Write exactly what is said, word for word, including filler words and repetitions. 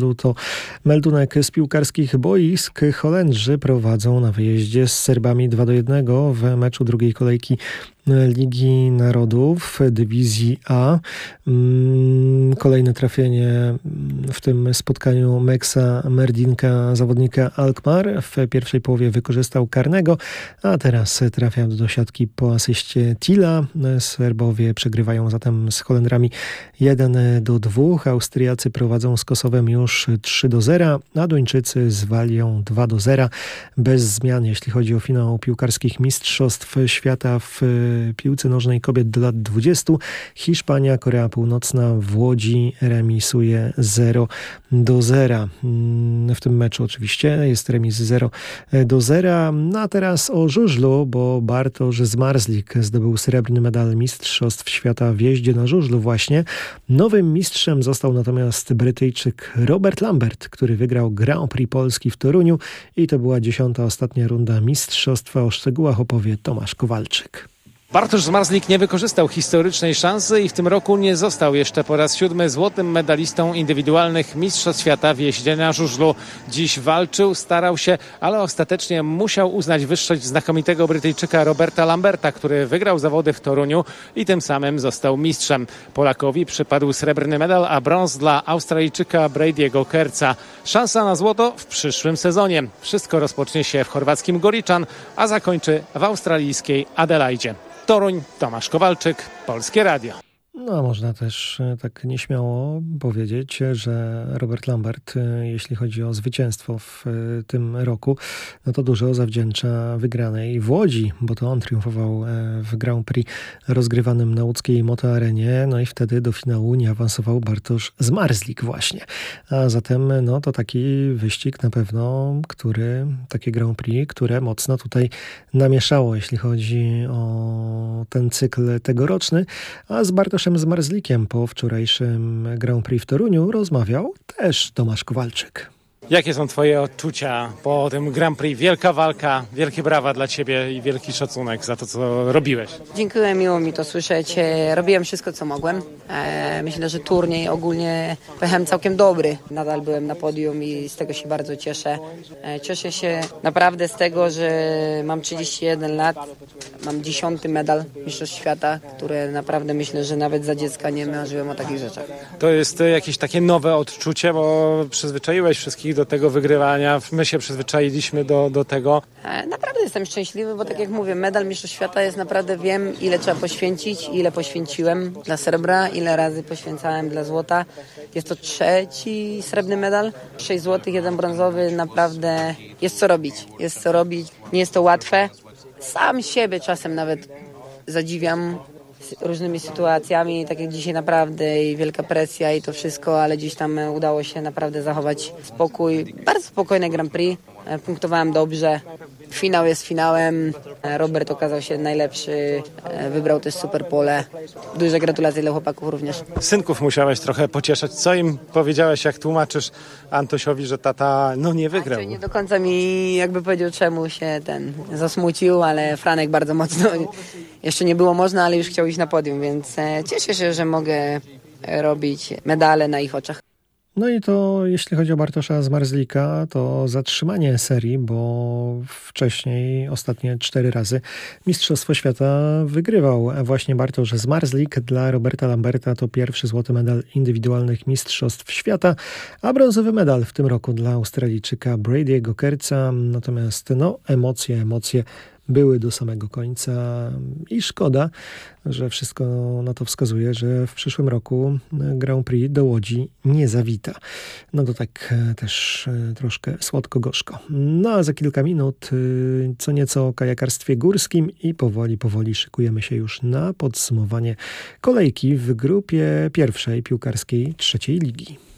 To meldunek z piłkarskich boisk. Holendrzy prowadzą na wyjeździe z Serbami dwa do jednego w meczu drugiej kolejki Ligi Narodów Dywizji A. Kolejne trafienie w tym spotkaniu Meksa Merdinka, zawodnika Alkmaar. W pierwszej połowie wykorzystał karnego, a teraz trafia do siatki po asyście Tilla. Serbowie przegrywają zatem z Holendrami jeden do dwóch. Austriacy prowadzą z Kosowem już trzy do zera, a Duńczycy z Walią dwa do zera. Bez zmian, jeśli chodzi o finał piłkarskich mistrzostw świata w piłce nożnej kobiet do lat dwudziestu. Hiszpania, Korea Północna w Łodzi remisuje zero do zera. W tym meczu oczywiście jest remis zero do zera. No a teraz o żużlu, bo Bartosz Zmarzlik zdobył srebrny medal mistrzostw świata w jeździe na żużlu właśnie. Nowym mistrzem został natomiast Brytyjczyk Robert Lambert, który wygrał Grand Prix Polski w Toruniu i to była dziesiąta, ostatnia runda mistrzostwa. O szczegółach opowie Tomasz Kowalczyk. Bartosz Zmarzlik nie wykorzystał historycznej szansy i w tym roku nie został jeszcze po raz siódmy złotym medalistą indywidualnych mistrzostw świata w jeździe na żużlu. Dziś walczył, starał się, ale ostatecznie musiał uznać wyższość znakomitego Brytyjczyka Roberta Lamberta, który wygrał zawody w Toruniu i tym samym został mistrzem. Polakowi przypadł srebrny medal, a brąz dla Australijczyka Brady'ego Kerca. Szansa na złoto w przyszłym sezonie. Wszystko rozpocznie się w chorwackim Goričan, a zakończy w australijskiej Adelaidzie. Toruń, Tomasz Kowalczyk, Polskie Radio. No, można też tak nieśmiało powiedzieć, że Robert Lambert, jeśli chodzi o zwycięstwo w tym roku, no to dużo zawdzięcza wygranej w Łodzi, bo to on triumfował w Grand Prix rozgrywanym na łódzkiej motoarenie, no i wtedy do finału nie awansował Bartosz Zmarzlik właśnie. A zatem no to taki wyścig na pewno, który, takie Grand Prix, które mocno tutaj namieszało, jeśli chodzi o ten cykl tegoroczny, a z Bartoszem Zmarzlikiem po wczorajszym Grand Prix w Toruniu rozmawiał też Tomasz Kowalczyk. Jakie są twoje odczucia po tym Grand Prix? Wielka walka, wielkie brawa dla ciebie i wielki szacunek za to, co robiłeś. Dziękuję, miło mi to słyszeć. Robiłem wszystko, co mogłem. Myślę, że turniej ogólnie pojechałem całkiem dobry. Nadal byłem na podium i z tego się bardzo cieszę. Cieszę się naprawdę z tego, że mam trzydzieści jeden lat. Mam dziesiąty medal Mistrzostw Świata, które naprawdę myślę, że nawet za dziecka nie marzyłem o takich rzeczach. To jest jakieś takie nowe odczucie, bo przyzwyczaiłeś wszystkich do tego wygrywania. My się przyzwyczailiśmy do, do tego. Naprawdę jestem szczęśliwy, bo tak jak mówię, medal Mistrzostw Świata jest naprawdę, wiem ile trzeba poświęcić, ile poświęciłem dla srebra, ile razy poświęcałem dla złota. Jest to trzeci srebrny medal, sześć złotych, jeden brązowy. Naprawdę jest co robić. Jest co robić. Nie jest to łatwe. Sam siebie czasem nawet zadziwiam różnymi sytuacjami, tak jak dzisiaj naprawdę i wielka presja i to wszystko, ale gdzieś tam udało się naprawdę zachować spokój. Bardzo spokojne Grand Prix, punktowałem dobrze. Finał jest finałem. Robert okazał się najlepszy, wybrał też super pole. Duże gratulacje dla chłopaków również. Synków musiałeś trochę pocieszać. Co im powiedziałeś, jak tłumaczysz Antosiowi, że tata no nie wygrał? Antoś nie do końca mi jakby powiedział, czemu się ten zasmucił, ale Franek bardzo mocno, jeszcze nie było można, ale już chciał iść na podium, więc cieszę się, że mogę robić medale na ich oczach. No i to jeśli chodzi o Bartosza Zmarzlika, to zatrzymanie serii, bo wcześniej ostatnie cztery razy Mistrzostwo Świata wygrywał właśnie Bartosz Zmarzlik. Dla Roberta Lamberta to pierwszy złoty medal indywidualnych Mistrzostw Świata, a brązowy medal w tym roku dla Australijczyka Brady'ego Kerca. Natomiast no emocje, emocje były do samego końca i szkoda, że wszystko na to wskazuje, że w przyszłym roku Grand Prix do Łodzi nie zawita. No to tak też troszkę słodko-gorzko. No a za kilka minut co nieco o kajakarstwie górskim i powoli, powoli szykujemy się już na podsumowanie kolejki w grupie pierwszej piłkarskiej trzeciej ligi.